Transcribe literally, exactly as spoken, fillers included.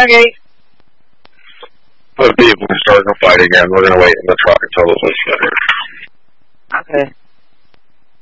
Okay. But people can start to fight again. We're going to wait in the truck until the police get here. Okay.